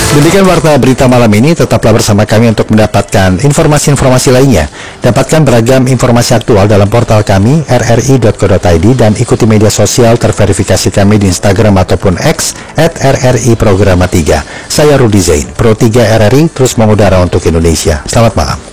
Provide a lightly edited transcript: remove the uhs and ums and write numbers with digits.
Demikian warta berita malam ini, tetaplah bersama kami untuk mendapatkan informasi-informasi lainnya. Dapatkan beragam informasi aktual dalam portal kami rri.co.id dan ikuti media sosial terverifikasi kami di Instagram ataupun X @RRI Programa 3. Saya Rudi Zain, Pro 3 RRI terus mengudara untuk Indonesia. Selamat malam.